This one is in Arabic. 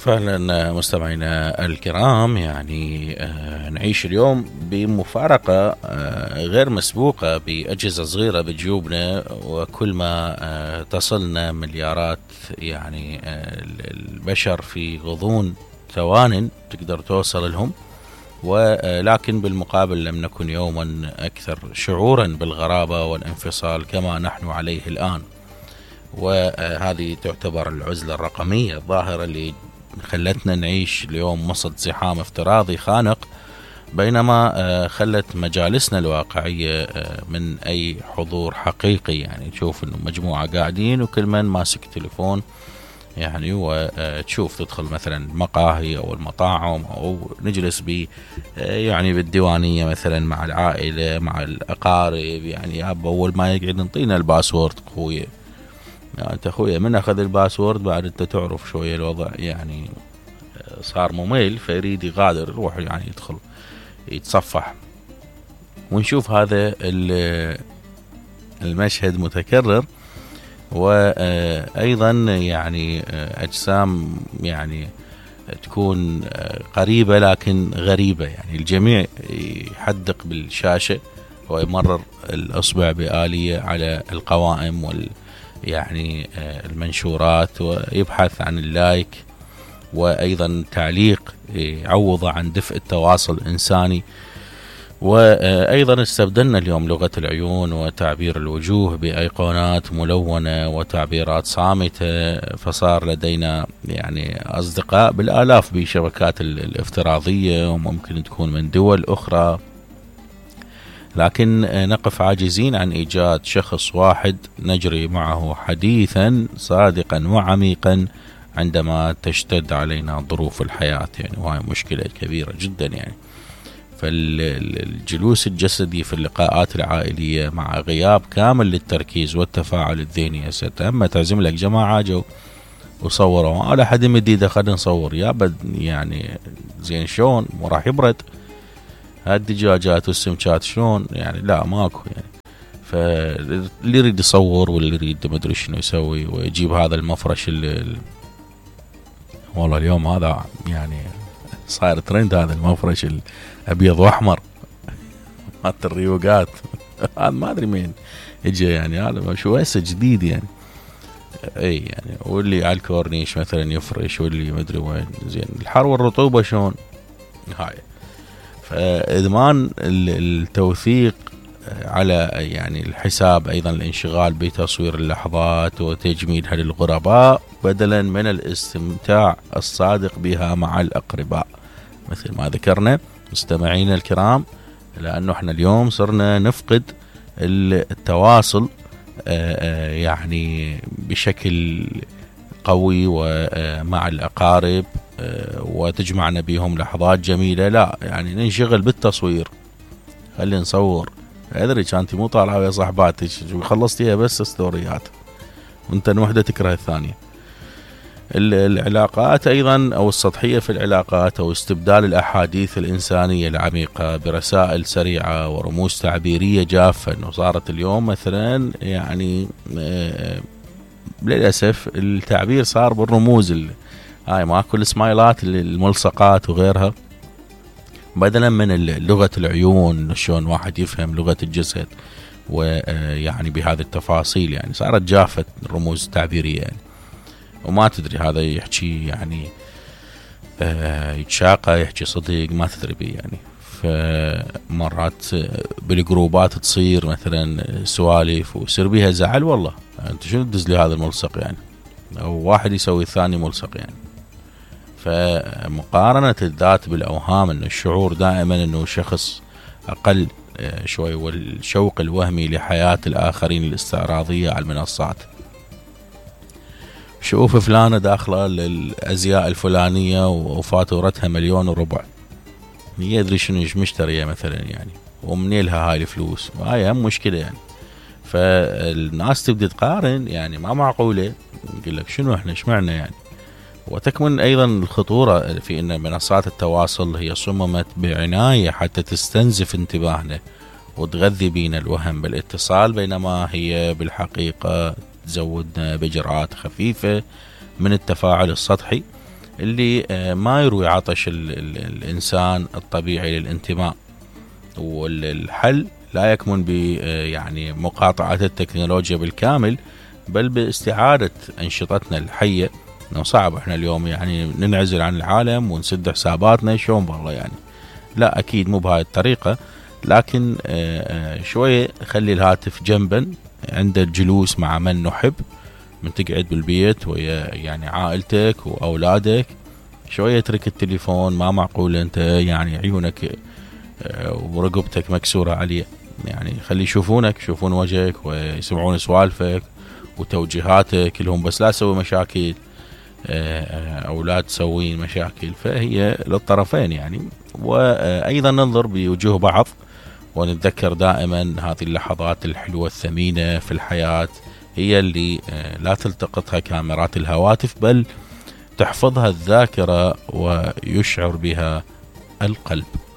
فعلا مستمعينا الكرام، يعني نعيش اليوم بمفارقة غير مسبوقة بأجهزة صغيرة بجيوبنا، وكل ما تصلنا مليارات يعني البشر في غضون ثوان تقدر توصل لهم، ولكن بالمقابل لم نكن يوما أكثر شعورا بالغرابة والانفصال كما نحن عليه الآن. وهذه تعتبر العزلة الرقمية الظاهرة اللي خلتنا نعيش اليوم وسط زحام افتراضي خانق، بينما خلت مجالسنا الواقعية من أي حضور حقيقي. يعني تشوف إنه مجموعة قاعدين وكل من ماسك تليفون، يعني وتشوف تدخل مثلا المقاهي أو المطاعم أو نجلس يعني بالديوانية مثلا مع العائلة مع الأقارب، يعني أول ما يقعد نطينا الباسورد أخويا، يعني انت اخويا من اخذ الباسورد بعد انت تعرف شوية الوضع يعني صار مميل، فيريد يغادر يروح يعني يدخل يتصفح. ونشوف هذا المشهد متكرر، وايضا يعني اجسام يعني تكون قريبة لكن غريبة، يعني الجميع يحدق بالشاشة ويمرر الاصبع بآلية على القوائم يعني المنشورات، ويبحث عن اللايك، وأيضا تعليق يعوض عن دفء التواصل الإنساني. وأيضا استبدلنا اليوم لغة العيون وتعبير الوجوه بأيقونات ملونة وتعبيرات صامتة، فصار لدينا يعني أصدقاء بالآلاف بشبكات الافتراضية، وممكن تكون من دول أخرى، لكن نقف عاجزين عن إيجاد شخص واحد نجري معه حديثا صادقا وعميقا عندما تشتد علينا ظروف الحياة، يعني وهي مشكلة كبيرة جدا. يعني فالجلوس الجسدي في اللقاءات العائلية مع غياب كامل للتركيز والتفاعل الذهني. أما تعزم لك جماعة جو وصوروا على حد مديدة، خلينا نصور يا بد يعني زين شلون وراح يبرد هالدجاجات والسمكات شلون، يعني لا ماكو. يعني فاللي يريد يصور واللي يريد ما ادري شنو يسوي ويجيب هذا المفرش والله اليوم هذا يعني صاير ترند، هذا المفرش الابيض واحمر مالت الريوقات هذا ما ادري مين اجى، يعني هذا شو هسه جديد يعني. اي يعني واللي على الكورنيش مثلا يفرش، واللي ما ادري وين. زين الحر والرطوبه شلون هاي. فإدمان التوثيق على يعني الحساب، أيضا الانشغال بتصوير اللحظات وتجميلها للغرباء بدلا من الاستمتاع الصادق بها مع الأقرباء، مثل ما ذكرنا مستمعينا الكرام، لأنه احنا اليوم صرنا نفقد التواصل يعني بشكل قوي ومع الأقارب، وتجمعنا بهم لحظات جميلة. لا يعني ننشغل بالتصوير، خلي نصور. أدري كانتي مو طالعة ويا صاحباتك خلصتيها بس ستوريات وانت وحدة تكره الثانية. العلاقات أيضا أو السطحية في العلاقات، أو استبدال الأحاديث الإنسانية العميقة برسائل سريعة ورموز تعبيرية جافة. إنه صارت اليوم مثلا يعني للأسف التعبير صار بالرموز هاي، ماكو السمايلات الملصقات وغيرها، بدلا من لغة العيون شلون واحد يفهم لغة الجسد ويعني بهذه التفاصيل. يعني صارت جافة الرموز التعبيرية يعني، وما تدري هذا يحكي يعني يتشاقى يحكي صديق ما تدري بيه يعني. فمرات بالجروبات تصير مثلا سوالف ويصير بيها زعل، والله انت شنو تدز لي هذا الملصق يعني، او واحد يسوي الثاني ملصق يعني. فمقارنة الذات بالأوهام، إنه الشعور دائما إنه شخص أقل شوي، والشوق الوهمي لحياة الآخرين الاستعراضية على المنصات. شوف فلانة داخلة الأزياء الفلانية وفاتورتها 1.4 مليون، يدري شنو مشترية مثلا يعني، ومنيلها هاي الفلوس، وهاي هم مشكلة يعني. فالناس تبدأ تقارن، يعني ما معقولة. يقول لك شنو احنا شمعنا يعني. وتكمن أيضا الخطورة في أن منصات التواصل هي صممت بعناية حتى تستنزف انتباهنا وتغذي بينا الوهم بالاتصال، بينما هي بالحقيقة تزودنا بجرعات خفيفة من التفاعل السطحي اللي ما يروي عطش الإنسان الطبيعي للانتماء. والحل لا يكمن ب يعني مقاطعة التكنولوجيا بالكامل، بل باستعادة أنشطتنا الحية. إنه صعب إحنا اليوم يعني ننعزل عن العالم ونسد حساباتنا شلون والله يعني، لا أكيد مو بهاي الطريقة، لكن شوية خلي الهاتف جنبا عند الجلوس مع من نحب. من تقعد بالبيت ويا يعني عائلتك وأولادك، شوية اترك التليفون. ما معقول أنت يعني عيونك ورقبتك مكسورة عليه، يعني خلي يشوفونك، يشوفون وجهك ويسمعون سوالفك وتوجيهاتك لهم، بس لا تسوي مشاكل أو لا تسوين مشاكل. فهي للطرفين يعني. وأيضا ننظر بوجوه بعض ونتذكر دائما هذه اللحظات الحلوة الثمينة في الحياة، هي اللي لا تلتقطها كاميرات الهواتف، بل تحفظها الذاكرة ويشعر بها القلب.